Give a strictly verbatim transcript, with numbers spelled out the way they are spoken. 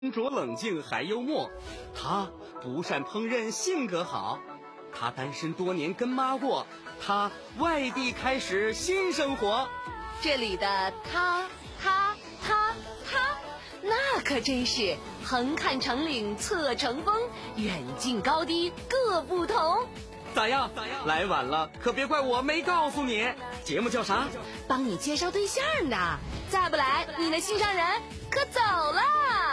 清浊冷静还幽默，他不善烹饪性格好，他单身多年跟妈过，他外地开始新生活。 这里的他他他他，那可真是横看成岭侧成峰，远近高低各不同。 咋样？咋样？来晚了可别怪我没告诉你。节目叫啥？ 帮你介绍对象的，再不来你的心上人可走了。